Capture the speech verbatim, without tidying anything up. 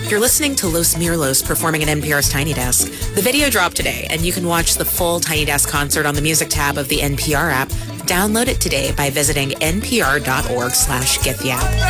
You're listening to Los Mirlos performing at N P R's Tiny Desk. The video dropped today, and you can watch the full Tiny Desk concert on the music tab of the N P R app. Download it today by visiting npr.org slash get the app.